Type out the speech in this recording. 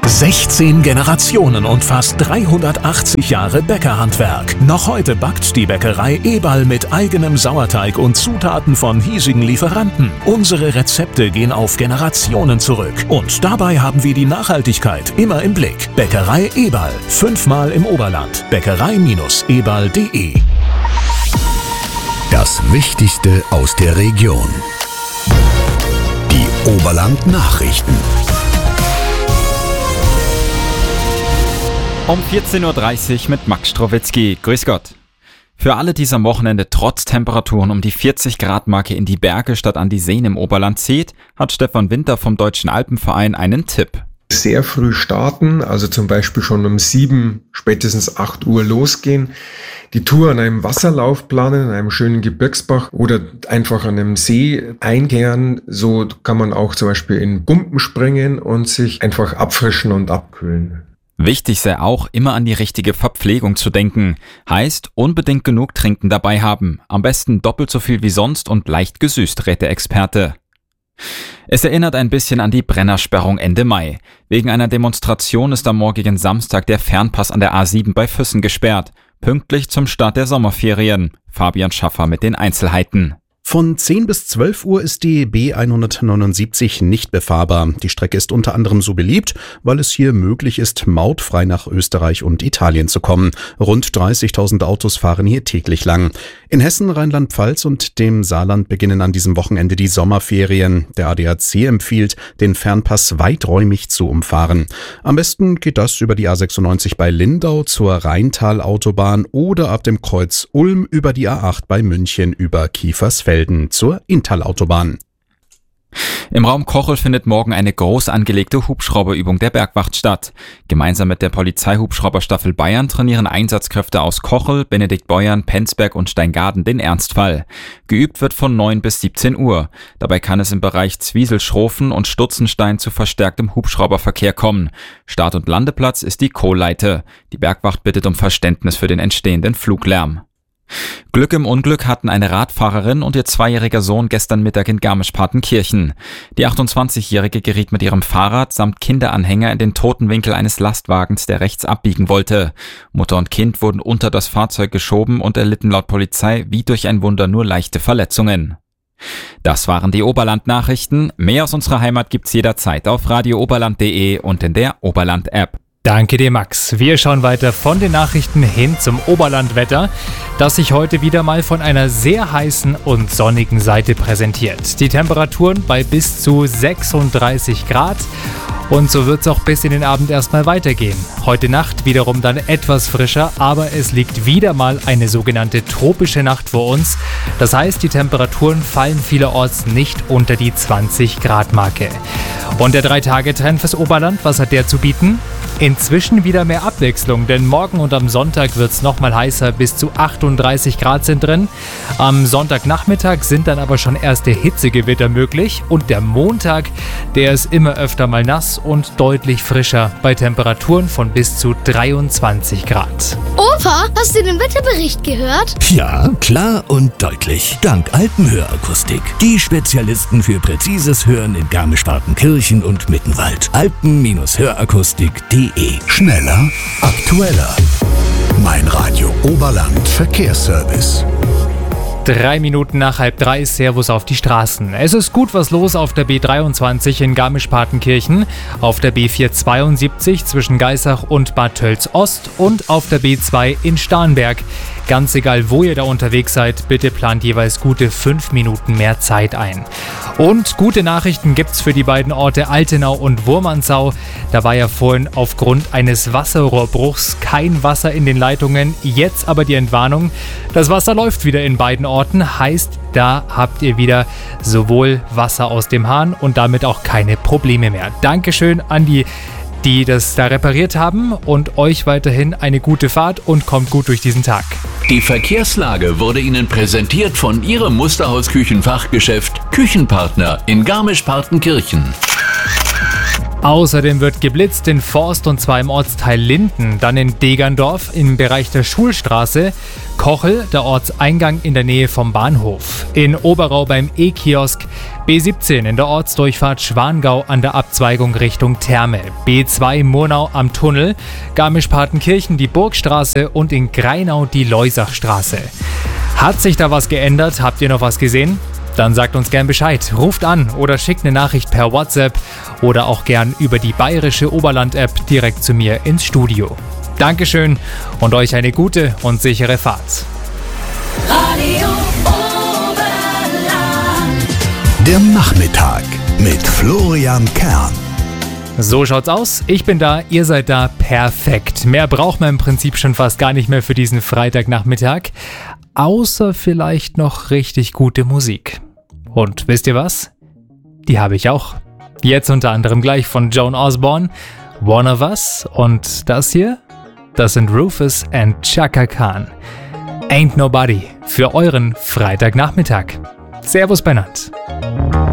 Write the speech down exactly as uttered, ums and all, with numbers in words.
sechzehn Generationen und fast dreihundertachtzig Jahre Bäckerhandwerk. Noch heute backt die Bäckerei Eberl mit eigenem Sauerteig und Zutaten von hiesigen Lieferanten. Unsere Rezepte gehen auf Generationen zurück. Und dabei haben wir die Nachhaltigkeit immer im Blick. Bäckerei Eberl. Fünfmal im Oberland. Bäckerei eberl punkt de. Das Wichtigste aus der Region. Die Oberland-Nachrichten. Um vierzehn Uhr dreißig mit Max Strowitzki. Grüß Gott. Für alle, die es am Wochenende trotz Temperaturen um die vierzig Grad Marke in die Berge statt an die Seen im Oberland zieht, hat Stefan Winter vom Deutschen Alpenverein einen Tipp. Sehr früh starten, also zum Beispiel schon um sieben, spätestens acht Uhr losgehen, die Tour an einem Wasserlauf planen, an einem schönen Gebirgsbach oder einfach an einem See einkehren. So kann man auch zum Beispiel in Gumpen springen und sich einfach abfrischen und abkühlen. Wichtig sei auch, immer an die richtige Verpflegung zu denken. Heißt, unbedingt genug Trinken dabei haben. Am besten doppelt so viel wie sonst und leicht gesüßt, rät der Experte. Es erinnert ein bisschen an die Brennersperrung Ende Mai. Wegen einer Demonstration ist am morgigen Samstag der Fernpass an der A sieben bei Füssen gesperrt. Pünktlich zum Start der Sommerferien. Fabian Schaffer mit den Einzelheiten. Von zehn bis zwölf Uhr ist die B hundertneunundsiebzig nicht befahrbar. Die Strecke ist unter anderem so beliebt, weil es hier möglich ist, mautfrei nach Österreich und Italien zu kommen. Rund dreißigtausend Autos fahren hier täglich lang. In Hessen, Rheinland-Pfalz und dem Saarland beginnen an diesem Wochenende die Sommerferien. Der A D A C empfiehlt, den Fernpass weiträumig zu umfahren. Am besten geht das über die A sechsundneunzig bei Lindau zur Rheintalautobahn oder ab dem Kreuz Ulm über die A acht bei München über Kiefersfelden zur Inntal-Autobahn. Im Raum Kochel findet morgen eine groß angelegte Hubschrauberübung der Bergwacht statt. Gemeinsam mit der Polizeihubschrauberstaffel Bayern trainieren Einsatzkräfte aus Kochel, Benediktbeuern, Penzberg und Steingaden den Ernstfall. Geübt wird von neun bis siebzehn Uhr. Dabei kann es im Bereich Zwiesel-Schrofen und Stutzenstein zu verstärktem Hubschrauberverkehr kommen. Start- und Landeplatz ist die Kohleite. Die Bergwacht bittet um Verständnis für den entstehenden Fluglärm. Glück im Unglück hatten eine Radfahrerin und ihr zweijähriger Sohn gestern Mittag in Garmisch-Partenkirchen. Die achtundzwanzigjährige geriet mit ihrem Fahrrad samt Kinderanhänger in den toten Winkel eines Lastwagens, der rechts abbiegen wollte. Mutter und Kind wurden unter das Fahrzeug geschoben und erlitten laut Polizei wie durch ein Wunder nur leichte Verletzungen. Das waren die Oberland-Nachrichten. Mehr aus unserer Heimat gibt's jederzeit auf radio oberland punkt de und in der Oberland-App. Danke dir, Max. Wir schauen weiter von den Nachrichten hin zum Oberlandwetter, das sich heute wieder mal von einer sehr heißen und sonnigen Seite präsentiert. Die Temperaturen bei bis zu sechsunddreißig Grad. Und so wird es auch bis in den Abend erstmal weitergehen. Heute Nacht wiederum dann etwas frischer, aber es liegt wieder mal eine sogenannte tropische Nacht vor uns. Das heißt, die Temperaturen fallen vielerorts nicht unter die zwanzig Grad Marke. Und der drei Tage Trend fürs Oberland, was hat der zu bieten? Inzwischen wieder mehr Abwechslung, denn morgen und am Sonntag wird es nochmal heißer, bis zu achtunddreißig Grad sind drin. Am Sonntagnachmittag sind dann aber schon erste Hitzegewitter möglich und der Montag, der ist immer öfter mal nass und deutlich frischer bei Temperaturen von bis zu dreiundzwanzig Grad. Opa, hast du den Wetterbericht gehört? Ja, klar und deutlich. Dank Alpenhörakustik. Die Spezialisten für präzises Hören in Garmisch-Partenkirchen und Mittenwald. Alpen-Hörakustik punkt de. Schneller, aktueller. Mein Radio Oberland Verkehrsservice. Drei Minuten nach halb drei, Servus auf die Straßen. Es ist gut was los auf der B dreiundzwanzig in Garmisch-Partenkirchen, auf der B vierhundertzweiundsiebzig zwischen Geisach und Bad Tölz-Ost und auf der B zwei in Starnberg. Ganz egal, wo ihr da unterwegs seid, bitte plant jeweils gute fünf Minuten mehr Zeit ein. Und gute Nachrichten gibt's für die beiden Orte Altenau und Wurmansau. Da war ja vorhin aufgrund eines Wasserrohrbruchs kein Wasser in den Leitungen. Jetzt aber die Entwarnung. Das Wasser läuft wieder in beiden Orten. Heißt, da habt ihr wieder sowohl Wasser aus dem Hahn und damit auch keine Probleme mehr. Dankeschön an die, die das da repariert haben und euch weiterhin eine gute Fahrt und kommt gut durch diesen Tag. Die Verkehrslage wurde Ihnen präsentiert von Ihrem Musterhaus-Küchenfachgeschäft Küchenpartner in Garmisch-Partenkirchen. Außerdem wird geblitzt in Forst und zwar im Ortsteil Linden, dann in Degerndorf im Bereich der Schulstraße, Kochel, der Ortseingang in der Nähe vom Bahnhof, in Oberau beim E-Kiosk, B siebzehn in der Ortsdurchfahrt Schwangau an der Abzweigung Richtung Therme, B zwei Murnau am Tunnel, Garmisch-Partenkirchen die Burgstraße und in Greinau die Leusachstraße. Hat sich da was geändert? Habt ihr noch was gesehen? Dann sagt uns gern Bescheid, ruft an oder schickt eine Nachricht per WhatsApp oder auch gern über die Bayerische Oberland-App direkt zu mir ins Studio. Dankeschön und euch eine gute und sichere Fahrt. Radio Oberland. Der Nachmittag mit Florian Kern. So schaut's aus. Ich bin da, ihr seid da, perfekt. Mehr braucht man im Prinzip schon fast gar nicht mehr für diesen Freitagnachmittag. Außer vielleicht noch richtig gute Musik. Und wisst ihr was? Die habe ich auch. Jetzt unter anderem gleich von Joan Osborne, One of Us und das hier, das sind Rufus and Chaka Khan. Ain't Nobody für euren Freitagnachmittag. Servus Bernhard.